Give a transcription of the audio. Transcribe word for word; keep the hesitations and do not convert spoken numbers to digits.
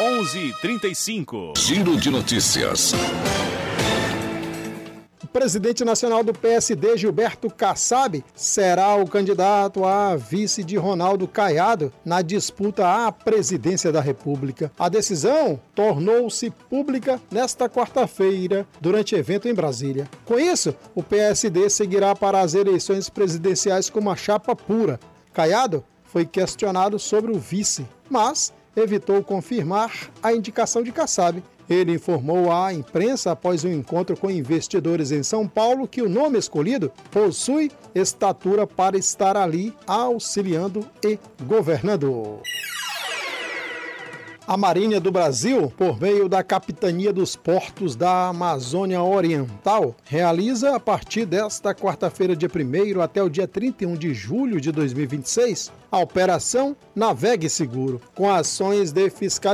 onze e trinta e cinco. Giro de notícias. O presidente nacional do P S D, Gilberto Kassab, será o candidato a vice de Ronaldo Caiado na disputa à presidência da República. A decisão tornou-se pública nesta quarta-feira, durante evento em Brasília. Com isso, o P S D seguirá para as eleições presidenciais com uma chapa pura. Caiado foi questionado sobre o vice, mas evitou confirmar a indicação de Kassab. Ele informou à imprensa após um encontro com investidores em São Paulo que o nome escolhido possui estatura para estar ali auxiliando e governando. A Marinha do Brasil, por meio da Capitania dos Portos da Amazônia Oriental, realiza a partir desta quarta-feira, dia primeiro, até o dia trinta e um de julho de dois mil e vinte e seis, a Operação Navegue Seguro, com ações de fiscalização